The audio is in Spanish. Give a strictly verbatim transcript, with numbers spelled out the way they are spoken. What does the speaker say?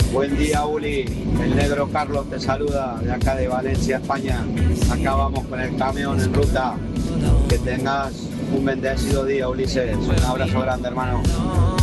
Buen día, Uli. El negro Carlos te saluda de acá de Valencia, España. Acabamos con el camión en ruta. Que tengas un bendecido día, Ulises. Un abrazo grande, hermano.